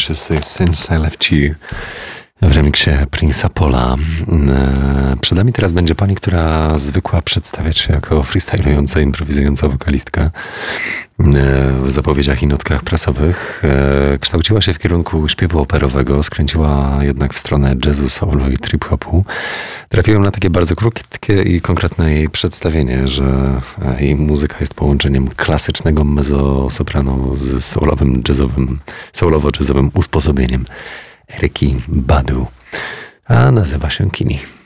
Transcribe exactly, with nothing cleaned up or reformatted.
Conscious Since I Left You w remiksie Prince'a Paula. Przed nami teraz będzie pani, która zwykła przedstawiać się jako freestylująca, improwizująca wokalistka w zapowiedziach i notkach prasowych. Kształciła się w kierunku śpiewu operowego, skręciła jednak w stronę jazzu, soulu i trip-hopu. Trafiłem na takie bardzo krótkie i konkretne jej przedstawienie, że jej muzyka jest połączeniem klasycznego mezzo-soprano z soulowym, jazzowym, soulowo-jazzowym usposobieniem Erykki Badu, a nazywa się Kini.